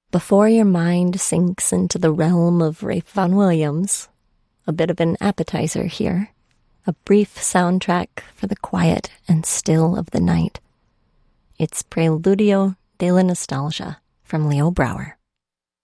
Before your mind sinks into the realm of Ralph Vaughan Williams, a bit of an appetizer here, a brief soundtrack for the quiet and still of the night. It's Preludio de la Nostalgia from Leo Brouwer.